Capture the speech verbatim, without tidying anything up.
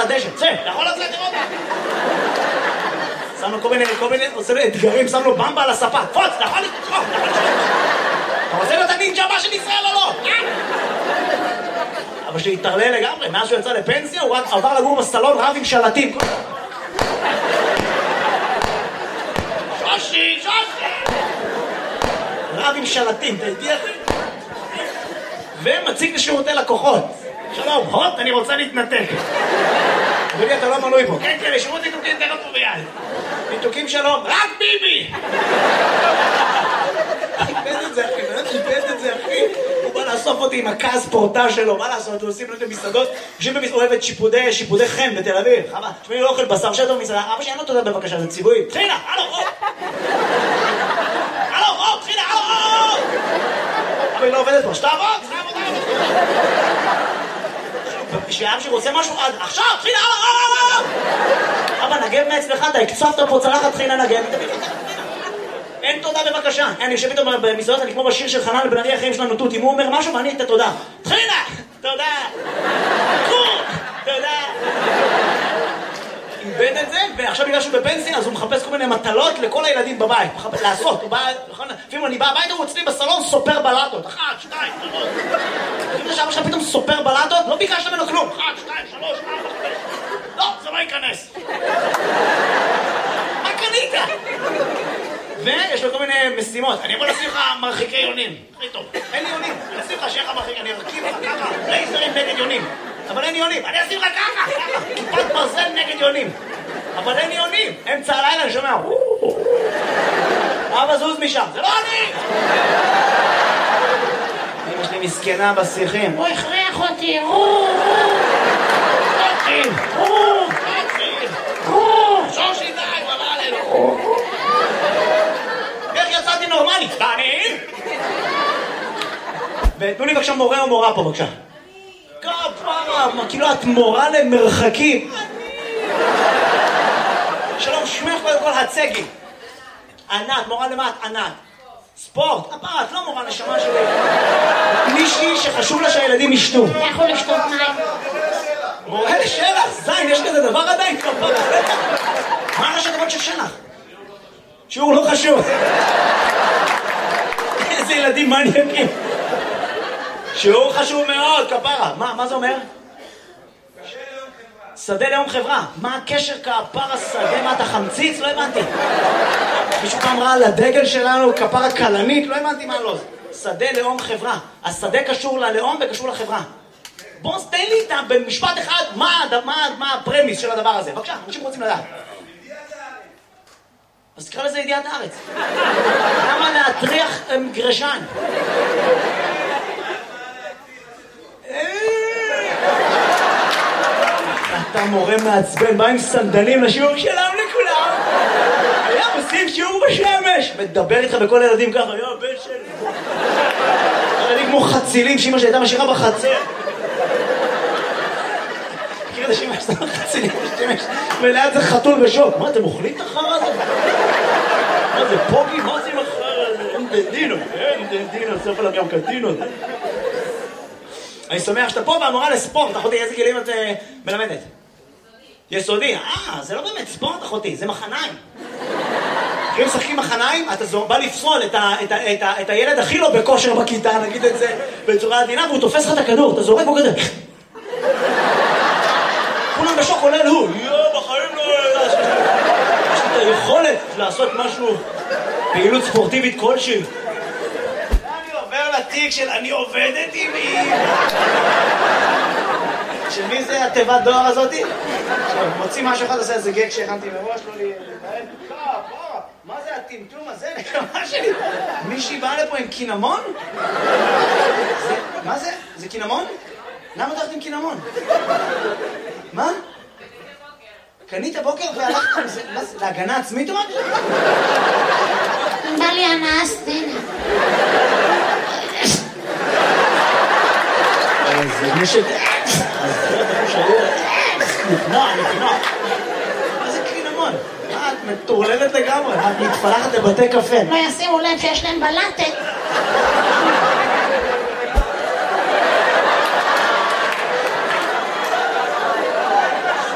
הדשא, צא, אתה יכול לצאת לראות? שם לו כל מיני, כל מיני, עושה לו אתגרים, שם לו במבה על הספה, תפוץ, אתה יכול לתפוץ, אתה יכול לתפוץ. אתה רוצה להיות הנינג'ה הבא של ישראל או לא? אבל שהתערלל לגמרי, מאז שהוא יצא לפנסיה, הוא רק עבר לגור בסלון רב עם שלטים. שושי, שושי! רב עם שלטים, אתה איתי אחי? ומציג לשירותי לקוחות. שלום, הוט, אני רוצה להתנתק. אדוני, אתה לא מנוי פה. כן, כן, לשירות ניתוקים, תן אותו ביד. ניתוקים שלום, רק ביבי! איבד את זה, אחי, איבד את זה, אחי. הוא בא לאסוף אותי עם הכעס פורטה שלו, מה לעשות? הוא עושים לו את המסעדות, יושבים אוהבת שיפודי, שיפודי חן בתל אביב. חמה, תשמעי, לא אוכל בשר שטו במסעדה. אבא שאין לו תודה בבקשה, זה ציבורי. תחילה, הלו, או! הלו, או, תחילה, הלו, או! אבל היא לא עובדת פה, שתעבוד, שתעבוד, תעבוד. שאב שרוצה משהו, עכשיו, תחילה, הלו, או! אבא, נגב מעצמך, אתה הקצפת פה צלחת תחילה נגב. אין תודה בבקשה. אני יושב איתו במסעדות, אני כמו בשיר של חנן לבן ארי, החיים שלנו תות. אם הוא אומר משהו ואני את התודה. תחילה! תודה! קור! תודה! איבד את זה, ועכשיו בגלל שהוא בפנסיה, אז הוא מחפש כל מיני מטלות לכל הילדים בבית. לעשות, הוא בא, לפעמים אני בא הביתה, הוא אצלי בסלון סופר בלטות. אחת, שתיים, שלוש. לפעמים שאבא שלך פתאום סופר בלטות, לא ביקשת ממנו כלום. אחת, שתיים, שלוש, ארבע, חמש. לא, זה לא ייכנס. מה קנית? ויש לו כל מיני משימות. אני יכול לשים לך מרחיקי יונים. הכי טוב. אין לי יונים. אני אשים לך שיהיה לך מרחיק. אני ארכיב לך ככה. לייזרים נגד יונים. אבל אין יונים. אני אשים לך ככה. ככה. כיפת ברזל נגד יונים. אבל אין יונים. אמצע הלילה אני שומע. אבא זוז משם. זה לא אני! אמא שלי מסכנה בשיחים. הוא הכריח אותי. שושי די, הוא עלה עלינו. איך יצאתי נורמלי? דני? ותנו לי בבקשה מורה או מורה פה בבקשה. כפרה, כאילו את מורה למרחקים. שלום, שמך קודם כל הצגי. ענת, מורה למה את ענת? ספורט, כפרה, את לא מורה נשמה שלי. מישהי שחשוב לה שהילדים ישתו. יכול לשתות מים. מורה לשלח, זין, יש כזה דבר עדיין כפרה. מה ראשי תיבות של שלח? שיעור לא חשוב. איזה ילדים מניאקים. שיעור חשוב מאוד, כפרה. מה, מה זה אומר? שדה לאום חברה. מה הקשר כפרה שדה? מה אתה חמציץ? לא הבנתי. מישהו פעם ראה על הדגל שלנו כפרה קלנית? לא הבנתי מה לא. שדה לאום חברה. השדה קשור ללאום וקשור לחברה. בוא תן לי איתם במשפט אחד מה, מה, מה הפרמיס של הדבר הזה. בבקשה, אנשים רוצים לדעת. אז תקרא לזה ידיעת הארץ. למה להטריח גרשן? אתה מורה מעצבן, בא עם סנדלים לשיעור שלם לכולם. היה עושים שיעור בשמש. מדבר איתך בכל הילדים ככה, היה הבן שלי. ילדים כמו חצילים שאמא שהייתה משאירה בחצר. מכיר את השמש, אתה חצילים בשמש. וליד זה חתול בשוק. מה, אתם אוכלים את החרא הזה? מה זה פוגי? מה זה עם החרא הזה? אין דדינו, אין דדינו, סוף עליו גם קדינו. אני שמח שאתה פה והמורה לספורט. אחותי, איזה גילים את מלמדת? יסודי. אה, זה לא באמת ספורט, אחותי, זה מחניים. אם משחקים מחניים, אתה בא לפסול את, ה, את, ה, את, ה, את הילד הכי לא בכושר בכיתה, נגיד את זה בצורה עדינה, והוא תופס לך את הכדור, אתה זורק בו כזה. כולם בשוק עולה הוא. יואו, בחיים לא... יש לי את היכולת לעשות משהו, פעילות ספורטיבית כלשהי. אני עובר לתיק של אני עובדת עם מי. של מי זה התיבת דואר הזאתי? מוציא משהו אחד, עושה איזה גג שהכנתי מראש, לא לי... מה זה הטמטום הזה? נקמה שלי. מישהי באה לפה עם קינמון? מה זה? זה קינמון? למה אתה הולכת עם קינמון? מה? קנית בוקר והלכת עם זה? להגנה עצמית או מה? בא לי אנסטין. זה נשק... נפנוע, נפנוע. מה זה קינמון? מה, את מטורללת לגמרי? את מתפלחת לבתי קפה. לא ישימו לב שיש להם בלטת.